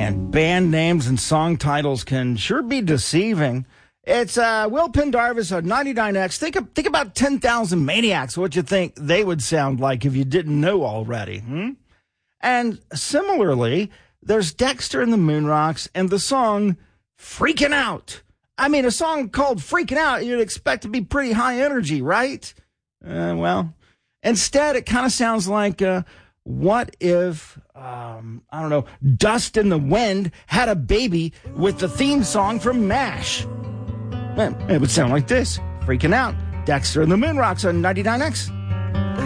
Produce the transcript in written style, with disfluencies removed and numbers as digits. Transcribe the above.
Man, band names and song titles can sure be deceiving. It's Will Pendarvis on 99X. Think about 10,000 Maniacs, what you think they would sound like if you didn't know already. And similarly, there's Dexter and the Moonrocks and the song Freaking Out. I mean, a song called Freaking Out, you'd expect to be pretty high energy, right? Well, instead, it kind of sounds like, what if, Dust in the Wind had a baby with the theme song from MASH? It would sound like this. Freaking Out. Dexter and the Moonrocks on 99X.